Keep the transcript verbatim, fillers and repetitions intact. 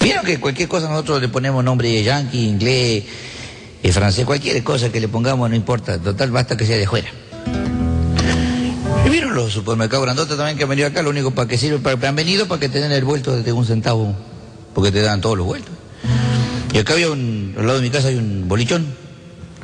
Vieron que cualquier cosa nosotros le ponemos nombre yankee, inglés, eh, francés, cualquier cosa que le pongamos no importa, total basta que sea de fuera. ¿Y vieron los supermercados grandotes también que han venido acá? Lo único para que sirve, para, han venido para que te den el vuelto de un centavo, porque te dan todos los vueltos. Y acá había un, al lado de mi casa hay un bolichón.